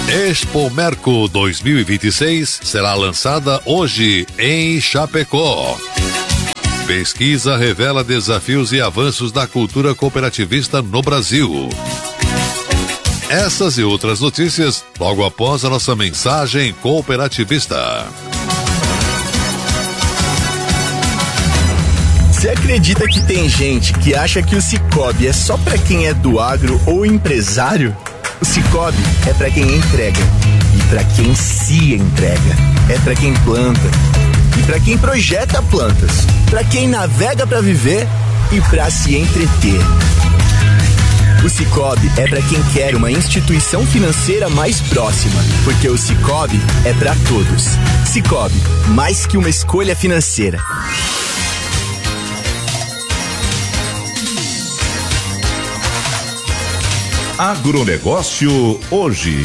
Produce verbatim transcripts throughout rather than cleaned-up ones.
Expomerco dois mil e vinte e seis será lançada hoje em Chapecó. Pesquisa revela desafios e avanços da cultura cooperativista no Brasil. Essas e outras notícias logo após a nossa mensagem cooperativista. Você acredita que tem gente que acha que o Cicobi é só pra quem é do agro ou empresário? O Cicobi é pra quem entrega e pra quem se entrega. É pra quem planta e pra quem projeta plantas. Pra quem navega pra viver e pra se entreter. O Cicobi é pra quem quer uma instituição financeira mais próxima, porque o Cicobi é pra todos. Cicobi, mais que uma escolha financeira. Agronegócio hoje.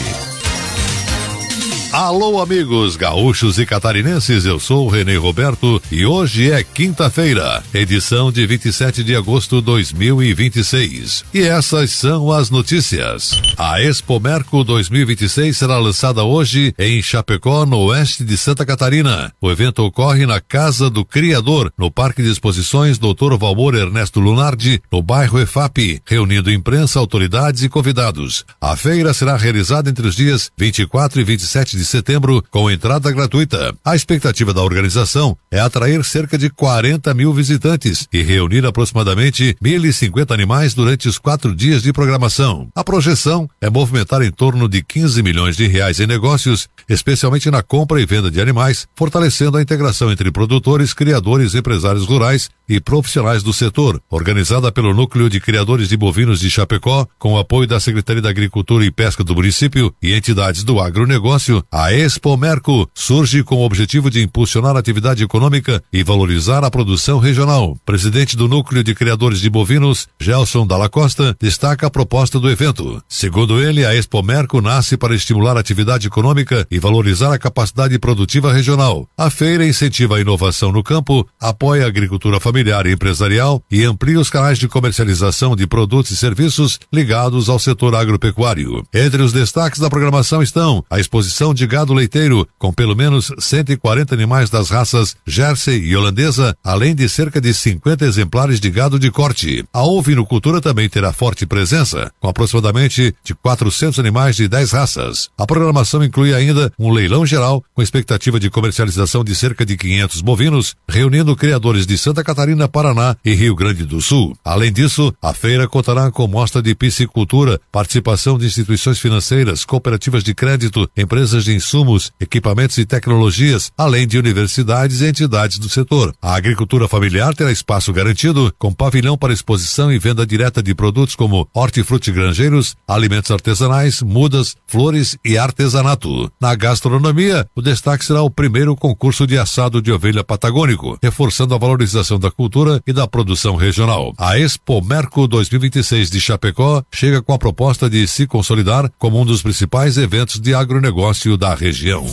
Alô, amigos gaúchos e catarinenses, eu sou o Renê Roberto e hoje é quinta-feira, edição de vinte e sete de agosto de dois mil e vinte e seis. E essas são as notícias. A Expomerco dois mil e vinte e seis será lançada hoje em Chapecó, no oeste de Santa Catarina. O evento ocorre na Casa do Criador, no Parque de Exposições doutor Valmor Ernesto Lunardi, no bairro E F A P, reunindo imprensa, autoridades e convidados. A feira será realizada entre os dias vinte e quatro e vinte e sete de setembro, com entrada gratuita. A expectativa da organização é atrair cerca de quarenta mil visitantes e reunir aproximadamente mil e cinquenta animais durante os quatro dias de programação. A projeção é movimentar em torno de quinze milhões de reais em negócios, especialmente na compra e venda de animais, fortalecendo a integração entre produtores, criadores, empresários rurais e profissionais do setor. Organizada pelo Núcleo de Criadores de Bovinos de Chapecó, com o apoio da Secretaria da Agricultura e Pesca do município e entidades do agronegócio, a Expomerco surge com o objetivo de impulsionar a atividade econômica e valorizar a produção regional. Presidente do Núcleo de Criadores de Bovinos, Gelson Dalla Costa, destaca a proposta do evento. Segundo ele, a Expomerco nasce para estimular a atividade econômica e valorizar a capacidade produtiva regional. A feira incentiva a inovação no campo, apoia a agricultura familiar e empresarial e amplia os canais de comercialização de produtos e serviços ligados ao setor agropecuário. Entre os destaques da programação estão a exposição de gado leiteiro, com pelo menos cento e quarenta animais das raças Jersey e holandesa, além de cerca de cinquenta exemplares de gado de corte. A ovinocultura também terá forte presença, com aproximadamente de quatrocentos animais de dez raças. A programação inclui ainda um leilão geral, com expectativa de comercialização de cerca de quinhentos bovinos, reunindo criadores de Santa Catarina, Paraná e Rio Grande do Sul. Além disso, a feira contará com mostra de piscicultura, participação de instituições financeiras, cooperativas de crédito, empresas de insumos, equipamentos e tecnologias, além de universidades e entidades do setor. A agricultura familiar terá espaço garantido, com pavilhão para exposição e venda direta de produtos como hortifrutigranjeiros, alimentos artesanais, mudas, flores e artesanato. Na gastronomia, o destaque será o primeiro concurso de assado de ovelha patagônico, reforçando a valorização da cultura e da produção regional. A Expomerco dois mil e vinte e seis de Chapecó chega com a proposta de se consolidar como um dos principais eventos de agronegócio da região.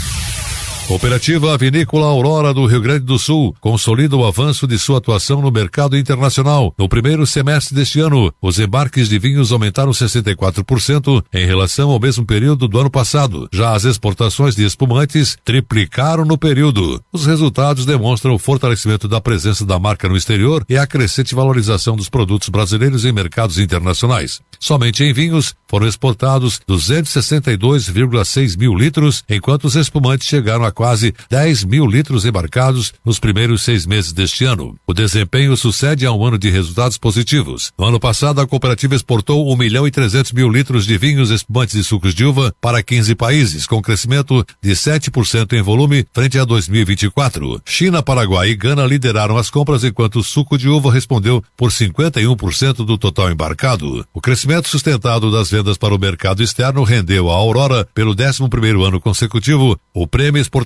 Cooperativa Vinícola Aurora do Rio Grande do Sul consolida o avanço de sua atuação no mercado internacional. No primeiro semestre deste ano, os embarques de vinhos aumentaram sessenta e quatro por cento em relação ao mesmo período do ano passado. Já as exportações de espumantes triplicaram no período. Os resultados demonstram o fortalecimento da presença da marca no exterior e a crescente valorização dos produtos brasileiros em mercados internacionais. Somente em vinhos foram exportados duzentos e sessenta e dois vírgula seis mil litros, enquanto os espumantes chegaram a quase dez mil litros embarcados nos primeiros seis meses deste ano. O desempenho sucede a um ano de resultados positivos. No ano passado, a cooperativa exportou um milhão e trezentos mil litros de vinhos, espumantes e sucos de uva para quinze países, com crescimento de sete por cento em volume frente a dois mil e vinte e quatro. China, Paraguai e Gana lideraram as compras, enquanto o suco de uva respondeu por cinquenta e um por cento do total embarcado. O crescimento sustentado das vendas para o mercado externo rendeu à Aurora, pelo décimo primeiro ano consecutivo, o prêmio exportador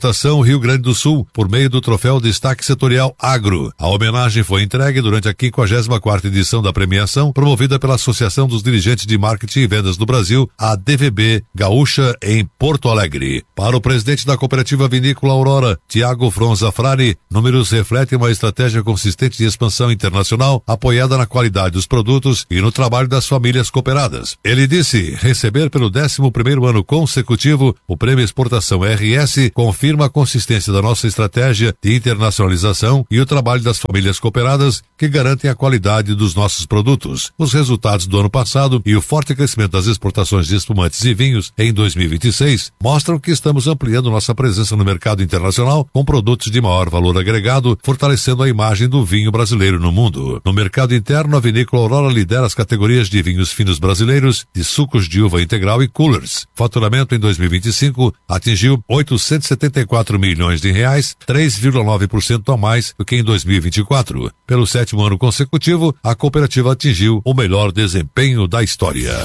Exportação Rio Grande do Sul, por meio do troféu Destaque Setorial Agro. A homenagem foi entregue durante a quinquagésima quarta edição da premiação, promovida pela Associação dos Dirigentes de Marketing e Vendas do Brasil, a D V B Gaúcha, em Porto Alegre. Para o presidente da Cooperativa Vinícola Aurora, Tiago Fronza Frari, números refletem uma estratégia consistente de expansão internacional, apoiada na qualidade dos produtos e no trabalho das famílias cooperadas. Ele disse: receber pelo décimo primeiro ano consecutivo o Prêmio Exportação R S confirma a consistência da nossa estratégia de internacionalização e o trabalho das famílias cooperadas, que garantem a qualidade dos nossos produtos. Os resultados do ano passado e o forte crescimento das exportações de espumantes e vinhos em dois mil e vinte e seis mostram que estamos ampliando nossa presença no mercado internacional com produtos de maior valor agregado, fortalecendo a imagem do vinho brasileiro no mundo. No mercado interno, a Vinícola Aurora lidera as categorias de vinhos finos brasileiros, de sucos de uva integral e coolers. Faturamento em dois mil e vinte e cinco atingiu oitocentos e setenta e quatro milhões de reais, três vírgula nove por cento a mais do que em dois mil e vinte e quatro. Pelo sétimo ano consecutivo, a cooperativa atingiu o melhor desempenho da história.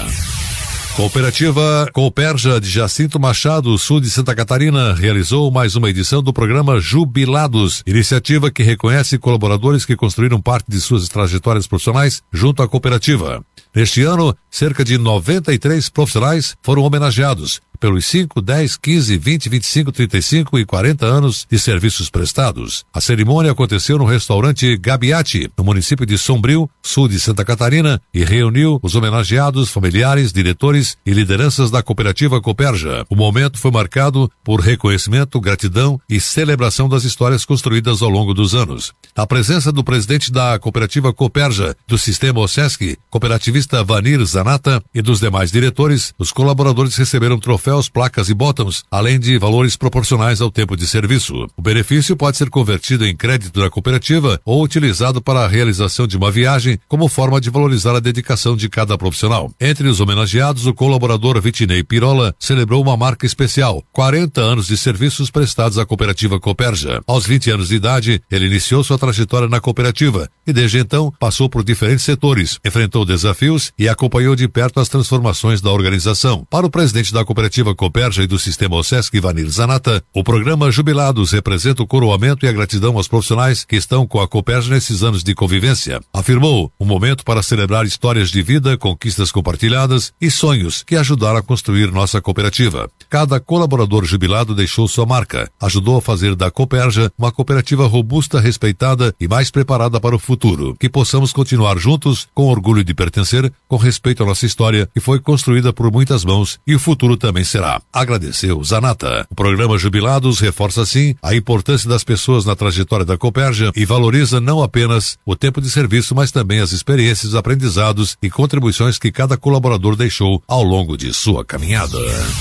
Cooperativa Cooperja de Jacinto Machado, sul de Santa Catarina, realizou mais uma edição do programa Jubilados, iniciativa que reconhece colaboradores que construíram parte de suas trajetórias profissionais junto à cooperativa. Neste ano, cerca de noventa e três profissionais foram homenageados pelos cinco, dez, quinze, vinte, vinte e cinco, trinta e cinco e quarenta anos de serviços prestados. A cerimônia aconteceu no restaurante Gabiati, no município de Sombrio, sul de Santa Catarina, e reuniu os homenageados, familiares, diretores e lideranças da cooperativa Cooperja. O momento foi marcado por reconhecimento, gratidão e celebração das histórias construídas ao longo dos anos. Na presença do presidente da cooperativa Cooperja, do sistema OSESC, cooperativista Vanir Zanata, e dos demais diretores, os colaboradores receberam troféus, placas e botões, além de valores proporcionais ao tempo de serviço. O benefício pode ser convertido em crédito da cooperativa ou utilizado para a realização de uma viagem como forma de valorizar a dedicação de cada profissional. Entre os homenageados, o colaborador Vitinei Pirola celebrou uma marca especial, quarenta anos de serviços prestados à cooperativa Cooperja. Aos vinte anos de idade, ele iniciou sua trajetória na cooperativa e desde então passou por diferentes setores, enfrentou desafios e acompanhou de perto as transformações da organização. Para o presidente da cooperativa Cooperja e do sistema OSESC, Vanir Zanata, o programa Jubilados representa o coroamento e a gratidão aos profissionais que estão com a Cooperja nesses anos de convivência. Afirmou, um momento para celebrar histórias de vida, conquistas compartilhadas e sonhos que ajudaram a construir nossa cooperativa. Cada colaborador jubilado deixou sua marca, ajudou a fazer da Cooperja uma cooperativa robusta, respeitada e mais preparada para o futuro. Que possamos continuar juntos, com orgulho de pertencer, com respeito à nossa história, que foi construída por muitas mãos, e o futuro também será. Agradeceu Zanata. O programa Jubilados reforça assim a importância das pessoas na trajetória da Cooperja e valoriza não apenas o tempo de serviço, mas também as experiências, aprendizados e contribuições que cada colaborador deixou ao longo de sua caminhada.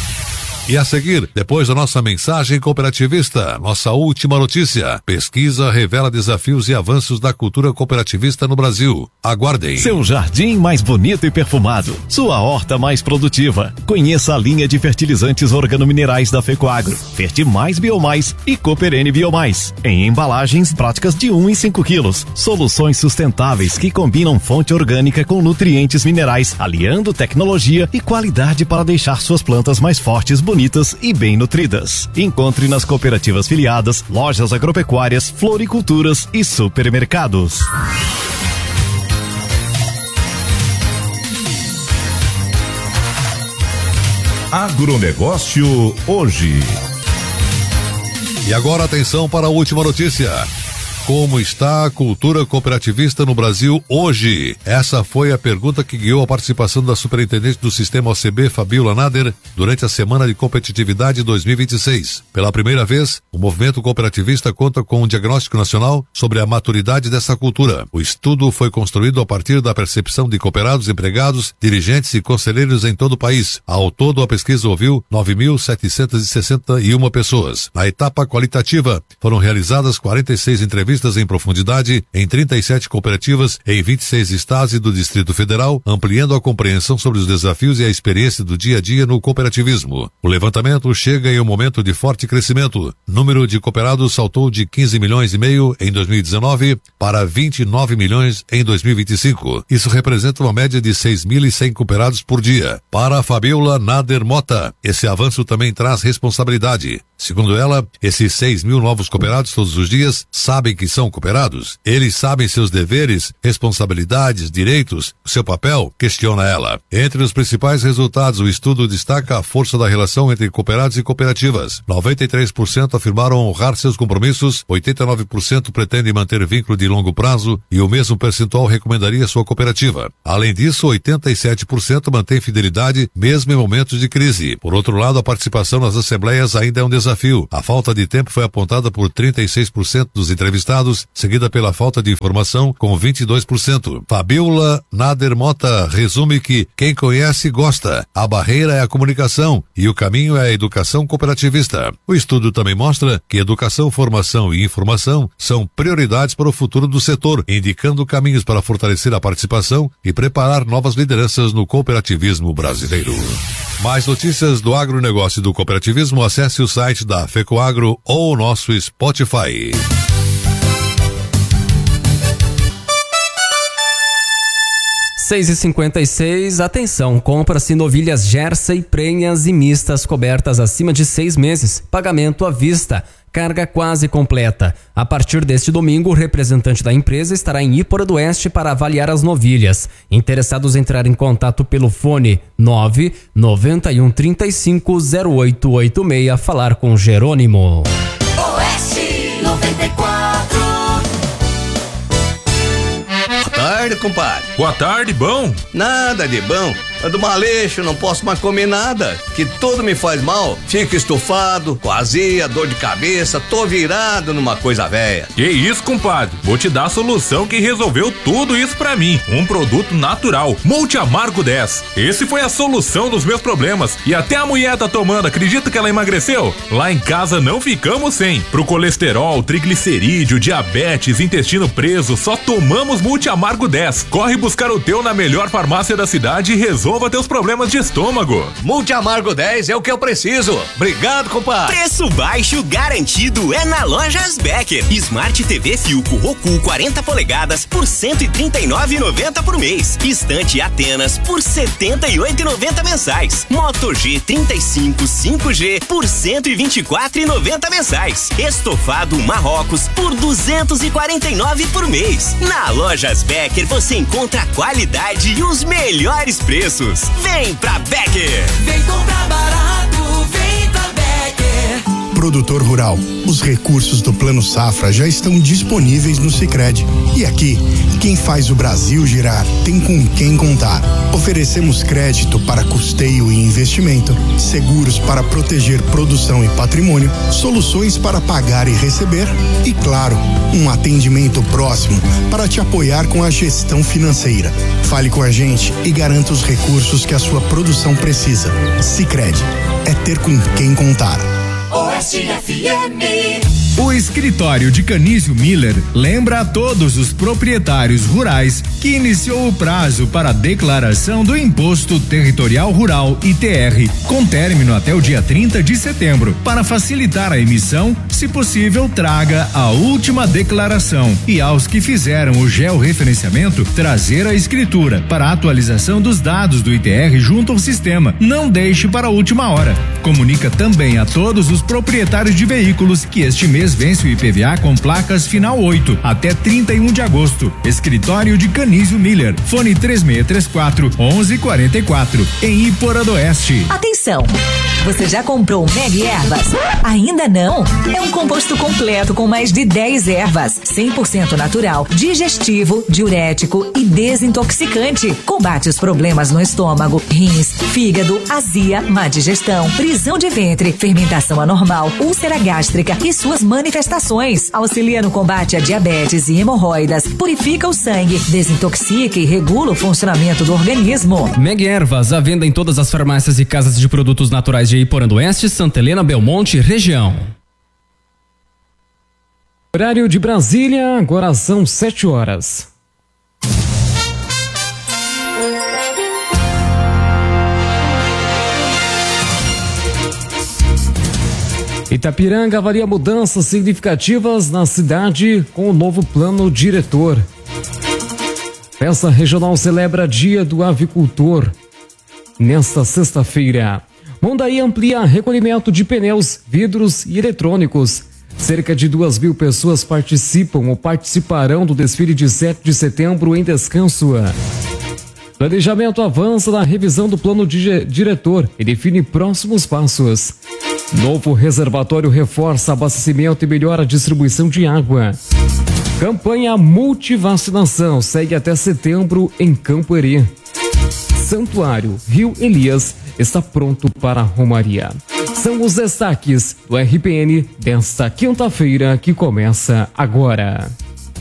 E a seguir, depois da nossa mensagem cooperativista, nossa última notícia. Pesquisa revela desafios e avanços da cultura cooperativista no Brasil. Aguardem. Seu jardim mais bonito e perfumado. Sua horta mais produtiva. Conheça a linha de fertilizantes organominerais da Fecoagro. Fertimais Biomais e Cooperene Biomais. Em embalagens práticas de um e cinco quilos. Soluções sustentáveis que combinam fonte orgânica com nutrientes minerais, aliando tecnologia e qualidade para deixar suas plantas mais fortes, bonitas e bem nutridas. Encontre nas cooperativas filiadas, lojas agropecuárias, floriculturas e supermercados. Agronegócio hoje. E agora atenção para a última notícia. Como está a cultura cooperativista no Brasil hoje? Essa foi a pergunta que guiou a participação da superintendente do sistema O C B, Fabiola Nader, durante a Semana de Competitividade dois mil e vinte e seis. Pela primeira vez, o movimento cooperativista conta com um diagnóstico nacional sobre a maturidade dessa cultura. O estudo foi construído a partir da percepção de cooperados, empregados, dirigentes e conselheiros em todo o país. Ao todo, a pesquisa ouviu nove mil setecentas e sessenta e uma pessoas. Na etapa qualitativa, foram realizadas quarenta e seis entrevistas cooperativistas em profundidade em trinta e sete cooperativas em vinte e seis estados e do Distrito Federal, ampliando a compreensão sobre os desafios e a experiência do dia a dia no cooperativismo. O levantamento chega em um momento de forte crescimento. O número de cooperados saltou de quinze milhões e meio em dois mil e dezenove para vinte e nove milhões em dois mil e vinte e cinco. Isso representa uma média de seis mil e cem cooperados por dia. Para a Fabiola Nader Mota, esse avanço também traz responsabilidade. Segundo ela, esses seis mil novos cooperados todos os dias sabem que são cooperados. Eles sabem seus deveres, responsabilidades, direitos, seu papel, questiona ela. Entre os principais resultados, o estudo destaca a força da relação entre cooperados e cooperativas. noventa e três por cento afirmaram honrar seus compromissos, oitenta e nove por cento pretendem manter vínculo de longo prazo e o mesmo percentual recomendaria sua cooperativa. Além disso, oitenta e sete por cento mantém fidelidade mesmo em momentos de crise. Por outro lado, a participação nas assembleias ainda é um desafio. A falta de tempo foi apontada por trinta e seis por cento dos entrevistados, seguida pela falta de informação com vinte e dois por cento. Fabiola Nader Mota resume que quem conhece gosta. A barreira é a comunicação e o caminho é a educação cooperativista. O estudo também mostra que educação, formação e informação são prioridades para o futuro do setor, indicando caminhos para fortalecer a participação e preparar novas lideranças no cooperativismo brasileiro. Mais notícias do agronegócio e do cooperativismo, acesse o site da FECOAGRO ou o nosso Spotify. seis e cinquenta e seis, atenção, compra-se novilhas Jersey, prenhas e mistas cobertas acima de seis meses, pagamento à vista, carga quase completa. A partir deste domingo, o representante da empresa estará em Ípora do Oeste para avaliar as novilhas. Interessados entrar em contato pelo fone nove nove um três cinco zero oito oito seis, falar com Jerônimo. Oeste noventa e quatro. Boa tarde, compadre. Boa tarde, bom? Nada de bom. É do maleixo, não posso mais comer nada, que tudo me faz mal. Fico estufado, com azia, dor de cabeça, tô virado numa coisa velha. Que isso, compadre? Vou te dar a solução que resolveu tudo isso pra mim. Um produto natural, Multi Amargo dez. Esse foi a solução dos meus problemas. E até a mulher tá tomando, acredita que ela emagreceu? Lá em casa não ficamos sem. Pro colesterol, triglicerídeo, diabetes, intestino preso, só tomamos Multi Amargo dez. Corre buscar o teu na melhor farmácia da cidade e resolve Resolva teus problemas de estômago. Multi Amargo dez é o que eu preciso. Obrigado, compadre. Preço baixo garantido é na Lojas Becker. Smart T V Filco Roku quarenta polegadas por cento e trinta e nove reais e noventa centavos por mês. Estante Atenas por setenta e oito reais e noventa centavos mensais. Moto G trinta e cinco cinco G por cento e vinte e quatro reais e noventa centavos mensais. Estofado Marrocos por duzentos e quarenta e nove reais por mês. Na Lojas Becker você encontra a qualidade e os melhores preços. Vem pra Becker! Vem comprar barato, vem pra Becker! Produtor rural, os recursos do Plano Safra já estão disponíveis no Sicredi. E aqui, quem faz o Brasil girar tem com quem contar. Oferecemos crédito para custeio e investimento, seguros para proteger produção e patrimônio, soluções para pagar e receber e, claro, um atendimento próximo para te apoiar com a gestão financeira. Fale com a gente e garanta os recursos que a sua produção precisa. Sicredi, é ter com quem contar. Oeste F M. O escritório de Canísio Miller lembra a todos os proprietários rurais que iniciou o prazo para a declaração do Imposto Territorial Rural I T R, com término até o dia trinta de setembro. Para facilitar a emissão, se possível, traga a última declaração e aos que fizeram o georreferenciamento, trazer a escritura para a atualização dos dados do I T R junto ao sistema. Não deixe para a última hora. Comunica também a todos os proprietários de veículos que este mês vence o I P V A com placas final oito até trinta e um de agosto. Escritório de Canísio Miller. Fone três seis três quatro, onze quarenta e quatro, em Ípora do Oeste. Atenção! Você já comprou Meg Ervas? Ainda não? É um composto completo com mais de dez ervas, cem por cento natural, digestivo, diurético e desintoxicante. Combate os problemas no estômago, rins, fígado, azia, má digestão, prisão de ventre, fermentação anormal, úlcera gástrica e suas manifestações. Auxilia no combate a diabetes e hemorroidas, purifica o sangue, desintoxica e regula o funcionamento do organismo. Meg Ervas, à venda em todas as farmácias e casas de produtos naturais de Iporã do Oeste, Santa Helena, Belmonte, região. Horário de Brasília, agora são sete horas. Itapiranga avalia mudanças significativas na cidade com o novo plano diretor. Festa regional celebra Dia do Avicultor. Nesta sexta-feira, Mondaí amplia recolhimento de pneus, vidros e eletrônicos. Cerca de duas mil pessoas participam ou participarão do desfile de sete de setembro em Descanso. Planejamento avança na revisão do plano de diretor e define próximos passos. Novo reservatório reforça abastecimento e melhora a distribuição de água. Campanha multivacinação segue até setembro em Campoerê. Santuário Rio Elias está pronto para a Romaria. São os destaques do R P N desta quinta-feira que começa agora.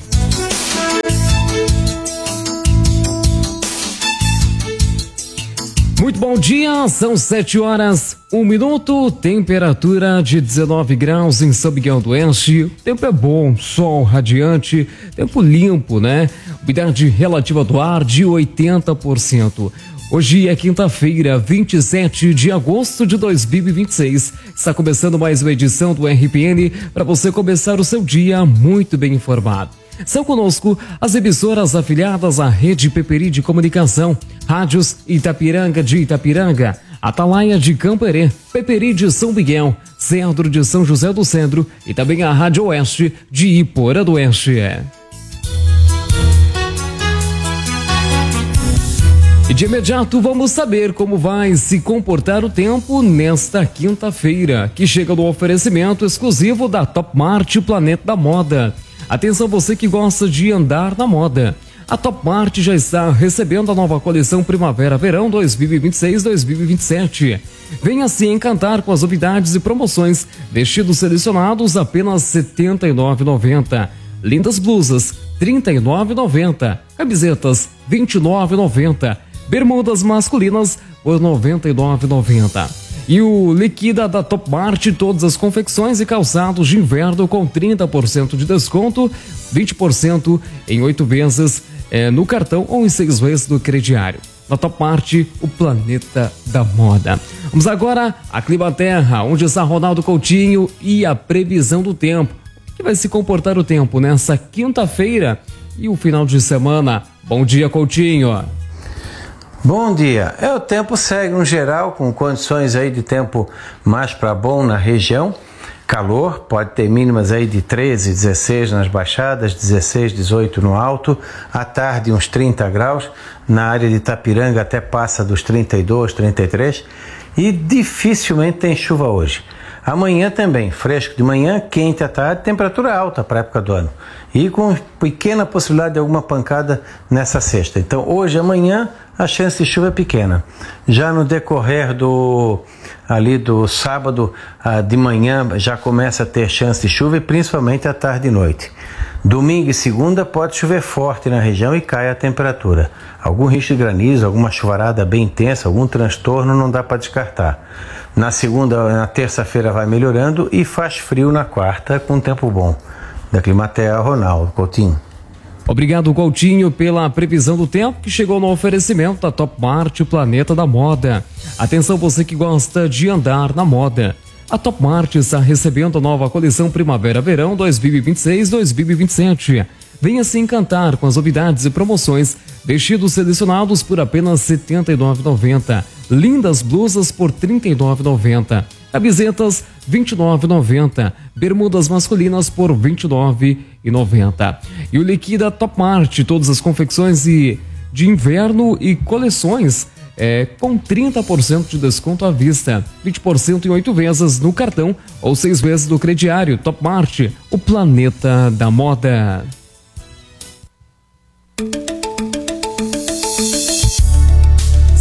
Muito bom dia, são sete horas, um minuto, temperatura de dezenove graus em São Miguel do Oeste. O tempo é bom, sol radiante, tempo limpo, né? Umidade relativa do ar de oitenta por cento. Hoje é quinta-feira, vinte e sete de agosto de dois mil e vinte e seis. Está começando mais uma edição do R P N para você começar o seu dia muito bem informado. São conosco as emissoras afiliadas à Rede Peperi de Comunicação, Rádios Itapiranga de Itapiranga, Atalaia de Campoerê, Peperi de São Miguel, Cedro de São José do Cedro e também a Rádio Oeste de Iporã do Oeste. E de imediato vamos saber como vai se comportar o tempo nesta quinta-feira, que chega no oferecimento exclusivo da Top Mart Planeta da Moda. Atenção você que gosta de andar na moda. A Top Mart já está recebendo a nova coleção Primavera-Verão dois mil e vinte e seis dois mil e vinte e sete. Venha se encantar com as novidades e promoções. Vestidos selecionados apenas setenta e nove reais e noventa centavos. Lindas blusas trinta e nove reais e noventa centavos. Camisetas vinte e nove reais e noventa centavos. Bermudas masculinas por noventa e nove reais e noventa centavos. E o liquida da Top Mart, todas as confecções e calçados de inverno com trinta por cento de desconto, vinte por cento em oito vezes é, no cartão ou em seis vezes no crediário. Na Top Mart, o planeta da moda. Vamos agora a Climaterra, onde está Ronaldo Coutinho e a previsão do tempo. Que vai se comportar o tempo nessa quinta-feira e o final de semana. Bom dia, Coutinho. Bom dia. É, o tempo segue um geral com condições aí de tempo mais para bom na região. Calor, pode ter mínimas aí de treze, dezesseis nas baixadas, dezesseis, dezoito no alto. À tarde uns trinta graus. Na área de Itapiranga até passa dos trinta e dois, trinta e três. E dificilmente tem chuva hoje. Amanhã também, fresco de manhã, quente à tarde, temperatura alta para a época do ano. E com pequena possibilidade de alguma pancada nessa sexta. Então hoje e amanhã a chance de chuva é pequena. Já no decorrer do, ali do sábado ah, de manhã já começa a ter chance de chuva e principalmente à tarde e noite. Domingo e segunda pode chover forte na região e cai a temperatura. Algum risco de granizo, alguma chuvarada bem intensa, algum transtorno não dá para descartar. Na segunda, na terça-feira vai melhorando e faz frio na quarta com tempo bom. Da Climaterra, Ronaldo Coutinho. Obrigado, Coutinho, pela previsão do tempo que chegou no oferecimento da Top Mart, o planeta da moda. Atenção você que gosta de andar na moda. A Top Mart está recebendo a nova coleção Primavera-Verão dois mil e vinte e seis dois mil e vinte e sete. Venha se encantar com as novidades e promoções. Vestidos selecionados por apenas setenta e nove reais e noventa centavos. Lindas blusas por trinta e nove reais e noventa centavos. Camisetas vinte e nove reais e noventa centavos. Bermudas masculinas por vinte e nove reais e noventa centavos. E o liquida Top Mart, todas as confecções e de inverno e coleções é, com trinta por cento de desconto à vista, vinte por cento em oito vezes no cartão ou seis vezes no crediário. Top Mart, o planeta da moda.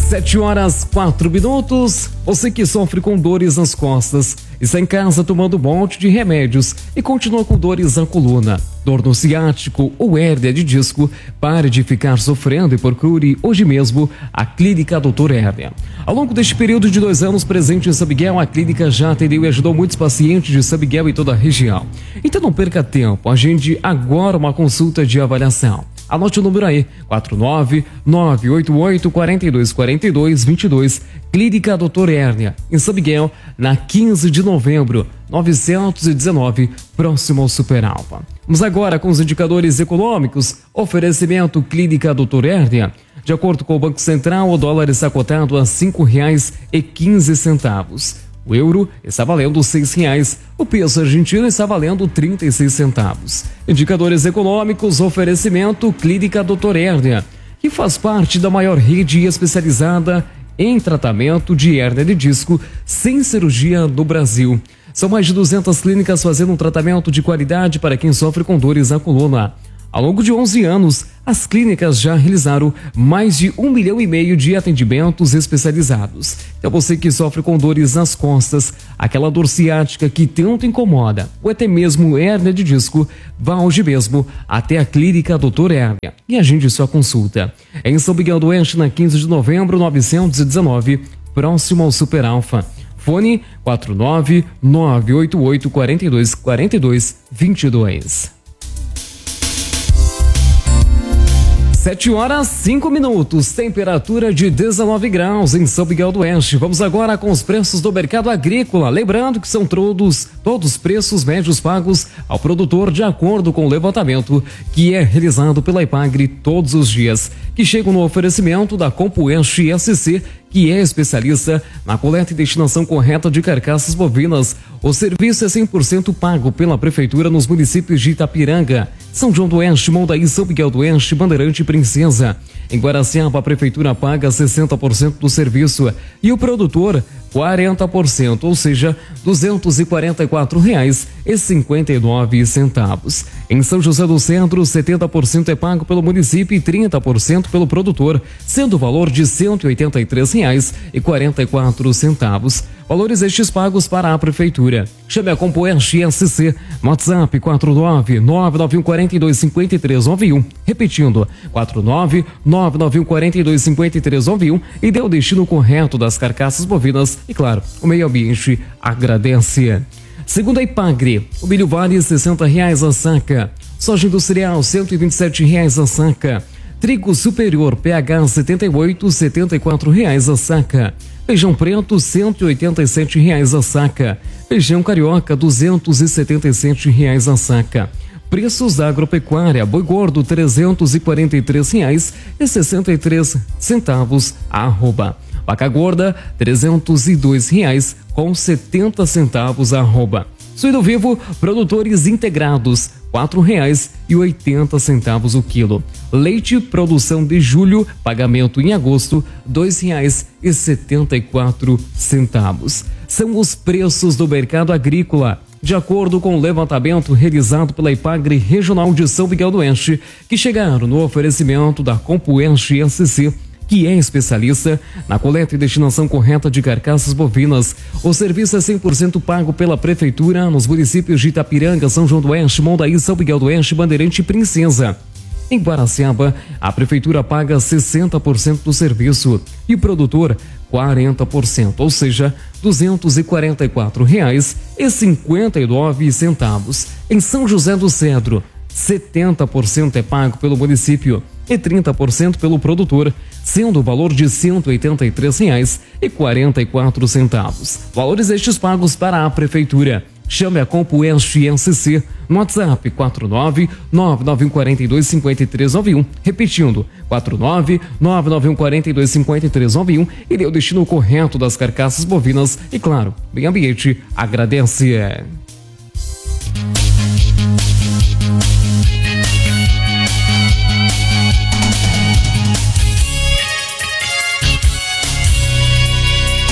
Sete horas, quatro minutos. Você que sofre com dores nas costas, está em casa tomando um monte de remédios e continua com dores na coluna, dor no ciático ou hérnia de disco, pare de ficar sofrendo e procure hoje mesmo a Clínica doutor Hérnia. Ao longo deste período de dois anos presente em São Miguel, a clínica já atendeu e ajudou muitos pacientes de São Miguel e toda a região. Então não perca tempo, agende agora uma consulta de avaliação. Anote o número aí, quatro nove nove oito oito, quatro dois quatro dois, dois dois, Clínica doutor Hérnia, em São Miguel, na quinze de novembro, novecentos e dezenove, próximo ao Super Alfa. Vamos agora com os indicadores econômicos. Oferecimento Clínica doutor Hérnia. De acordo com o Banco Central, o dólar está cotado a cinco reais e quinze centavos. O euro está valendo seis reais. O peso argentino está valendo trinta e seis centavos. Indicadores econômicos, oferecimento Clínica doutor Hérnia, que faz parte da maior rede especializada em tratamento de hérnia de disco sem cirurgia no Brasil. São mais de duzentas clínicas fazendo um tratamento de qualidade para quem sofre com dores na coluna. Ao longo de onze anos, as clínicas já realizaram mais de um milhão e meio de atendimentos especializados. Então você que sofre com dores nas costas, aquela dor ciática que tanto incomoda, ou até mesmo hérnia de disco, vá hoje mesmo até a Clínica doutor Hérnia e agende sua consulta. É em São Miguel do Oeste, na quinze de novembro, novecentos e dezenove, próximo ao Super Alfa. Fone quatro nove nove oito oito, quatro dois quatro dois, dois dois. Sete horas, cinco minutos, temperatura de dezenove graus em São Miguel do Oeste. Vamos agora com os preços do mercado agrícola. Lembrando que são todos, todos preços médios pagos ao produtor de acordo com o levantamento que é realizado pela Ipagre todos os dias, que chegam no oferecimento da Compuenche S C, que é especialista na coleta e destinação correta de carcaças bovinas. O serviço é cem por cento pago pela Prefeitura nos municípios de Itapiranga, São João do Oeste, Mondaí, São Miguel do Oeste, Bandeirante e Princesa. Em Guaraciaba, a Prefeitura paga sessenta por cento do serviço e o produtor quarenta por cento, ou seja, duzentos e quarenta e quatro reais e cinquenta e nove centavos. Em São José do Centro, setenta por cento é pago pelo município e trinta por cento pelo produtor, sendo o valor de cento e oitenta e três reais e quarenta e quatro centavos. Valores estes pagos para a Prefeitura. Chame a Compuenche S C no WhatsApp quatro nove nove nove um quatro dois cinco três nove um. Repetindo, quatro nove nove nove um quatro dois cinco três nove um e dê o destino correto das carcaças bovinas. E claro, o meio ambiente agradece. Segundo a Ipagre, o milho vale sessenta reais a saca. Soja industrial cento e vinte e sete reais a saca. Trigo superior P H setenta e oito, setenta e quatro reais a saca. Feijão preto cento e oitenta e sete reais a saca. Feijão carioca duzentos e setenta e sete reais a saca. Preços da agropecuária: boi gordo trezentos e quarenta e três reais e sessenta e três centavos a arroba. Vaca gorda trezentos e dois reais com setenta centavos a arroba. Suíno vivo, produtores integrados, quatro reais e oitenta centavos o quilo. Leite, produção de julho, pagamento em agosto, dois reais e setenta e quatro centavos. São os preços do mercado agrícola, de acordo com o levantamento realizado pela Ipagre Regional de São Miguel do Oeste, que chegaram no oferecimento da Compuenche S C, que é especialista na coleta e destinação correta de carcaças bovinas. O serviço é cem por cento pago pela Prefeitura nos municípios de Itapiranga, São João do Oeste, Mondaí, São Miguel do Oeste, Bandeirante e Princesa. Em Guaraciaba, a Prefeitura paga sessenta por cento do serviço e o produtor quarenta por cento, ou seja, duzentos e quarenta e quatro reais e cinquenta e nove centavos. Em São José do Cedro, setenta por cento é pago pelo município e trinta por cento pelo produtor, sendo o valor de cento e oitenta e três reais e quarenta e quatro centavos. Valores estes pagos para a Prefeitura. Chame a Compuenche S C no WhatsApp quatro nove nove nove um quatro dois cinco três nove um. Repetindo, quatro nove nove nove um quatro dois cinco três nove um e dê o destino correto das carcaças bovinas. E claro, meio ambiente agradece.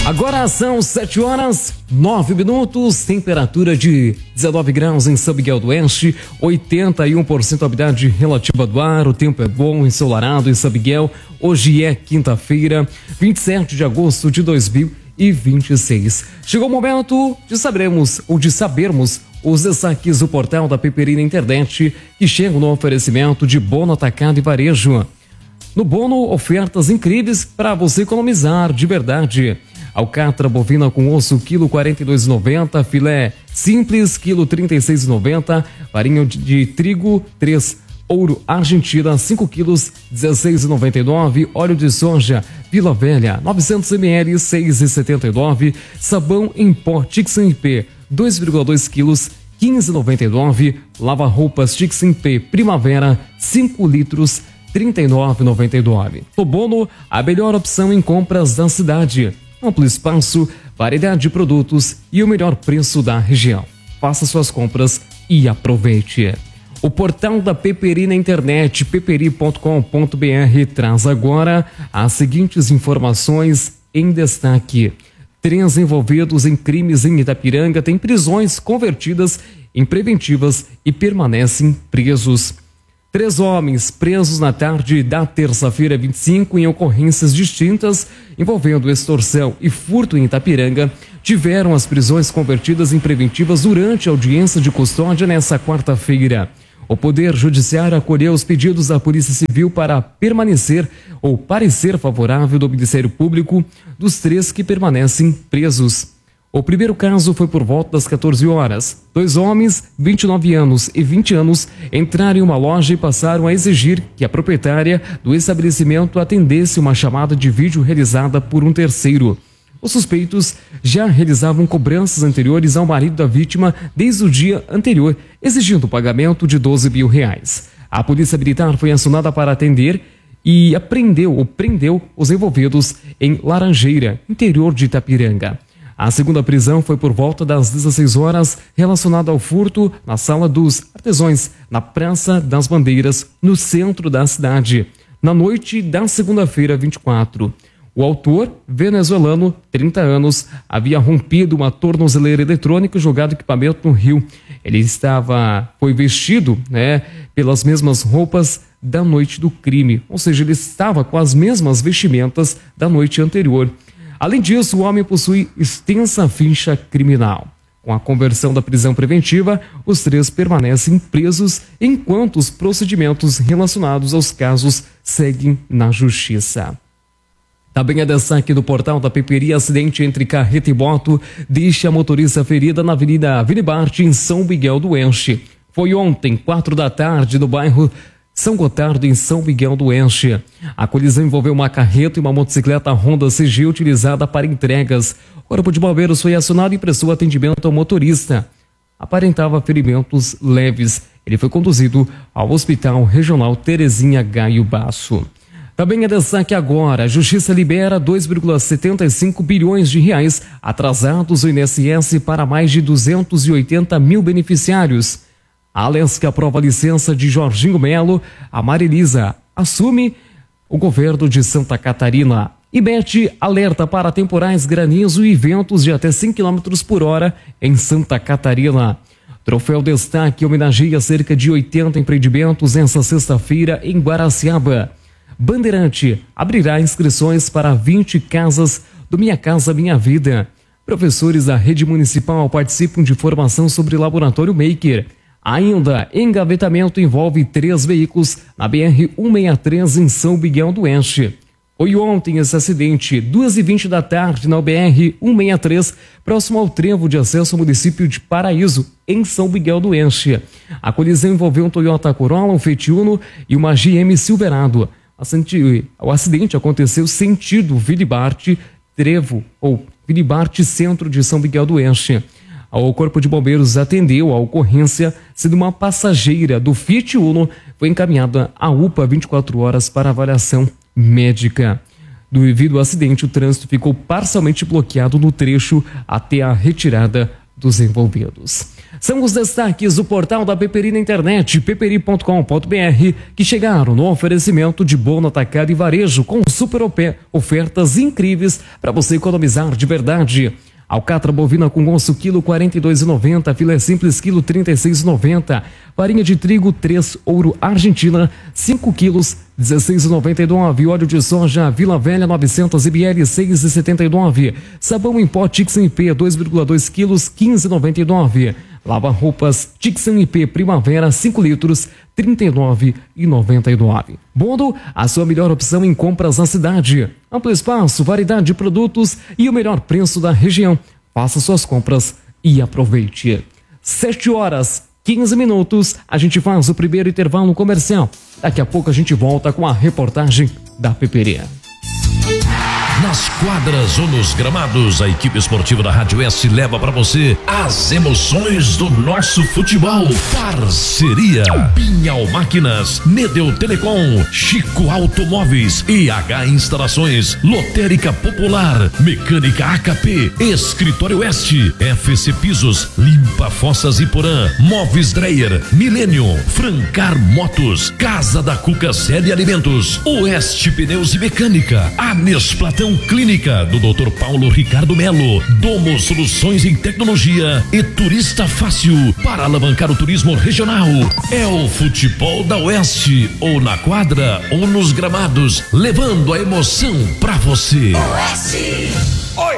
Agora são sete horas, nove minutos, temperatura de dezenove graus em São Miguel do Oeste, oitenta e um por cento a umidade relativa do ar, o tempo é bom, ensolarado em São Miguel. Hoje é quinta-feira, vinte e sete de agosto de dois mil e vinte e seis. Chegou o momento de sabermos, ou de sabermos, os destaques do portal da Peperi na internet, que chegam no oferecimento de Bono Atacado e Varejo. No Bono, ofertas incríveis para você economizar de verdade. Alcatra bovina com osso, quilo quarenta e dois reais e noventa centavos, filé simples, quilo trinta e seis reais e noventa centavos, farinha de, de trigo, três, ouro Argentina, cinco quilos, dezesseis reais e noventa e nove centavos, óleo de soja, Vila Velha, novecentos mililitros, seis reais e setenta e nove centavos, sabão em pó Tixan P, dois vírgula dois quilos, quinze reais e noventa e nove centavos, lava-roupas Tixan P Primavera, cinco litros, trinta e nove reais e noventa e nove centavos. No Bono, a melhor opção em compras da cidade. Amplo espaço, variedade de produtos e o melhor preço da região. Faça suas compras e aproveite. O portal da Peperi na internet, peperi ponto com ponto br, traz agora as seguintes informações em destaque. Três envolvidos em crimes em Itapiranga têm prisões convertidas em preventivas e permanecem presos. Três homens presos na tarde da terça-feira vinte e cinco em ocorrências distintas envolvendo extorsão e furto em Itapiranga tiveram as prisões convertidas em preventivas durante a audiência de custódia nesta quarta-feira. O Poder Judiciário acolheu os pedidos da Polícia Civil para permanecer ou parecer favorável do Ministério Público dos três que permanecem presos. O primeiro caso foi por volta das quatorze horas. Dois homens, vinte e nove anos e vinte anos, entraram em uma loja e passaram a exigir que a proprietária do estabelecimento atendesse uma chamada de vídeo realizada por um terceiro. Os suspeitos já realizavam cobranças anteriores ao marido da vítima desde o dia anterior, exigindo o pagamento de doze mil reais. A polícia militar foi acionada para atender e apreendeu ou prendeu os envolvidos em Laranjeira, interior de Itapiranga. A segunda prisão foi por volta das dezesseis horas, relacionada ao furto na Sala dos Artesãos, na Praça das Bandeiras, no centro da cidade, na noite da segunda-feira vinte e quatro. O autor, venezuelano, trinta anos, havia rompido uma tornozeleira eletrônica e jogado equipamento no rio. Ele estava, foi vestido, né, pelas mesmas roupas da noite do crime, ou seja, ele estava com as mesmas vestimentas da noite anterior. Além disso, o homem possui extensa ficha criminal. Com a conversão da prisão preventiva, os três permanecem presos enquanto os procedimentos relacionados aos casos seguem na justiça. Também a destaque do portal da Peperi, acidente entre carreta e moto deixa a motorista ferida na Avenida Vilibarte, em São Miguel do Oeste. Foi ontem, quatro da tarde, no bairro São Gotardo, em São Miguel do Oeste. A colisão envolveu uma carreta e uma motocicleta Honda C G utilizada para entregas. O corpo de bombeiros foi acionado e prestou atendimento ao motorista. Aparentava ferimentos leves. Ele foi conduzido ao Hospital Regional Terezinha Gaio Basso. Também é destaque agora, a Justiça libera dois vírgula setenta e cinco bilhões de reais atrasados do I N S S para mais de duzentos e oitenta mil beneficiários. A Alesc aprova a licença de Jorginho Melo, a Marilisa assume o governo de Santa Catarina. Ibete alerta para temporais, granizo e ventos de até cem quilômetros por hora em Santa Catarina. Troféu Destaque homenageia cerca de oitenta empreendimentos nesta sexta-feira em Guaraciaba. Bandeirante abrirá inscrições para vinte casas do Minha Casa Minha Vida. Professores da rede municipal participam de formação sobre laboratório Maker. Ainda, engavetamento envolve três veículos na B R cento e sessenta e três em São Miguel do Oeste. Foi ontem esse acidente, duas e vinte da tarde, na B R cento e sessenta e três, próximo ao trevo de acesso ao município de Paraíso, em São Miguel do Oeste. A colisão envolveu um Toyota Corolla, um Fiat Uno e uma G M Silverado. O acidente aconteceu sentido Vilibarte, Trevo, ou Vilibarte Centro de São Miguel do Oeste. O Corpo de Bombeiros atendeu a ocorrência, sendo uma passageira do Fiat Uno foi encaminhada à U P A vinte e quatro horas para avaliação médica. Devido ao acidente, o trânsito ficou parcialmente bloqueado no trecho até a retirada dos envolvidos. São os destaques do portal da Peperi na internet, peperi ponto com ponto br, que chegaram no oferecimento de Bono Atacado e Varejo com super ofertas incríveis para você economizar de verdade. Alcatra bovina com osso quilo quarenta e dois reais e noventa centavos, filé simples quilo trinta e seis reais e noventa centavos, farinha de trigo três ouro Argentina cinco quilos dezesseis reais e noventa e nove centavos, óleo de soja Vila Velha novecentos mililitros seis reais e setenta e nove centavos, sabão em pó Tixan I P dois vírgula dois quilos quinze reais e noventa e nove centavos, lava roupas Tixan I P Primavera cinco litros trinta e nove reais e noventa e nove centavos. Bono, a sua melhor opção em compras na cidade. Amplo espaço, variedade de produtos e o melhor preço da região. Faça suas compras e aproveite. sete horas, quinze minutos, a gente faz o primeiro intervalo comercial. Daqui a pouco a gente volta com a reportagem da Peperi. Nas quadras ou nos gramados, a equipe esportiva da Rádio S leva para você as emoções do nosso futebol. Parceria Pinhal Máquinas, Nedeu Telecom, Chico Automóveis, E H Instalações, Lotérica Popular, Mecânica A K P, Escritório Oeste, F C Pisos, Limpa Fossas Iporã, Móveis Dreyer, Millennium, Francar Motos, Casa da Cuca Série Alimentos, Oeste Pneus e Mecânica, Anes Platão Clínica do doutor Paulo Ricardo Melo, Domo Soluções em Tecnologia e Turista Fácil para alavancar o turismo regional. É o futebol da Oeste, ou na quadra ou nos gramados, levando a emoção pra você. Oeste. Oi!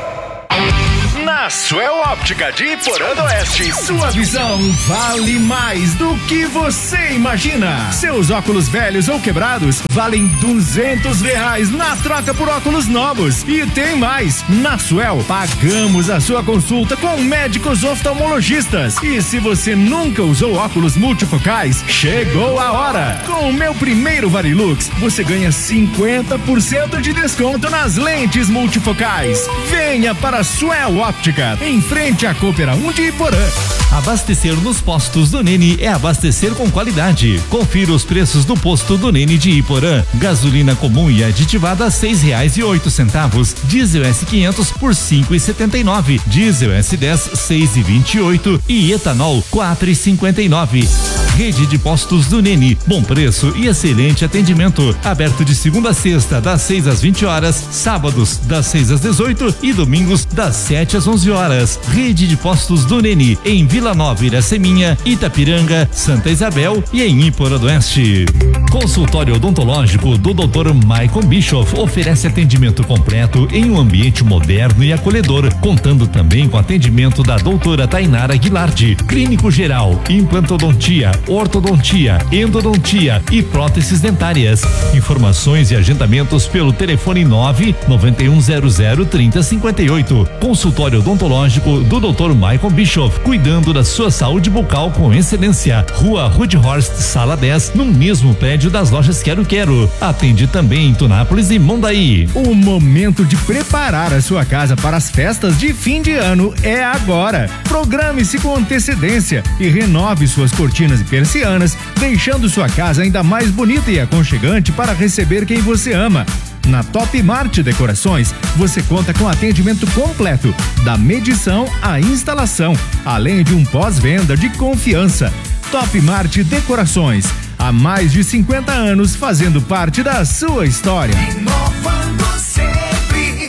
Na Suel Óptica de Iporã do Oeste, sua visão vale mais do que você imagina. Seus óculos velhos ou quebrados valem duzentos reais na troca por óculos novos. E tem mais, na Suel pagamos a sua consulta com médicos oftalmologistas. E se você nunca usou óculos multifocais, chegou a hora. Com o meu primeiro Varilux, você ganha cinquenta por cento de desconto nas lentes multifocais. Venha para a Suel Óptica, em frente à Coopera um de Iporã. Abastecer nos postos do Nene é abastecer com qualidade. Confira os preços do posto do Nene de Iporã. Gasolina comum e aditivada seis reais e oito centavos. Diesel S quinhentos por cinco e setenta e nove. Diesel S dez seis e vinte e oito e etanol quatro e cinquenta e nove. Rede de postos do Nene, bom preço e excelente atendimento. Aberto de segunda a sexta das seis às vinte horas, sábados das seis às dezoito e domingos das sete às onze horas. Rede de postos do Nene em Vila Nova, Iraceminha, Itapiranga, Santa Isabel e em Iporã do Oeste. Consultório odontológico do doutor Maicon Bischoff oferece atendimento completo em um ambiente moderno e acolhedor, contando também com atendimento da doutora Tainara Guilardi, clínico geral, implantodontia, ortodontia, endodontia e próteses dentárias. Informações e agendamentos pelo telefone nove nove um zero zero trinta cinquenta e oito. Consultório odontológico do doutor Maicon Bischoff, cuidando da sua saúde bucal com excelência. Rua Rudhorst, sala dez, no mesmo prédio das lojas Quero Quero. Atende também em Tunápolis e Mondaí. O momento de preparar a sua casa para as festas de fim de ano é agora. Programe-se com antecedência e renove suas cortinas e persianas, deixando sua casa ainda mais bonita e aconchegante para receber quem você ama. Na Top Mart Decorações, você conta com atendimento completo, da medição à instalação, além de um pós-venda de confiança. Top Mart Decorações, há mais de cinquenta anos fazendo parte da sua história. Inovando sempre.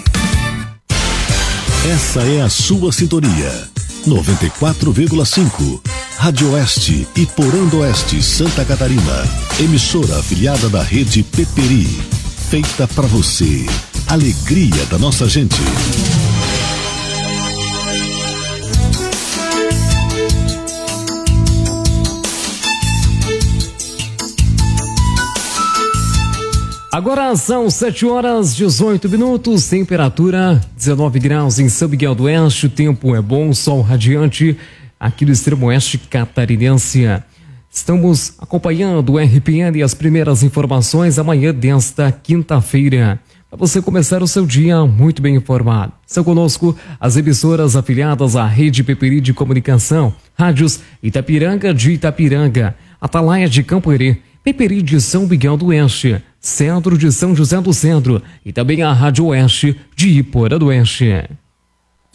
Essa é a sua sintonia. noventa e quatro vírgula cinco. Rádio Oeste, Iporã do Oeste, Santa Catarina. Emissora afiliada da rede Peperi. Feita para você. Alegria da nossa gente. Agora são sete horas dezoito minutos, temperatura dezenove graus em São Miguel do Oeste, o tempo é bom, sol radiante aqui do extremo oeste catarinense. Estamos acompanhando o R P N e as primeiras informações amanhã desta quinta-feira, para você começar o seu dia muito bem informado. São conosco as emissoras afiliadas à Rede Peperi de Comunicação, rádios Itapiranga de Itapiranga, Atalaia de Campo Herê, Peperi de São Miguel do Oeste, Centro de São José do Centro e também a Rádio Oeste de Iporã do Oeste.